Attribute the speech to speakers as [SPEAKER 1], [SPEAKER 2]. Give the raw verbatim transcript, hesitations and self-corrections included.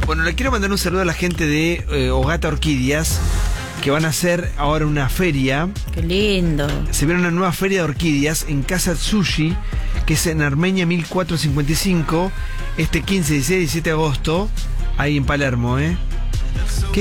[SPEAKER 1] Bueno, le quiero mandar un saludo a la gente de eh, Ogata Orquídeas, que van a hacer ahora una feria.
[SPEAKER 2] Qué lindo.
[SPEAKER 1] Se viene una nueva feria de orquídeas en Casa Tsushi, que es en Armenia mil cuatrocientos cincuenta y cinco, este quince, dieciséis y diecisiete de agosto, ahí en Palermo, ¿eh?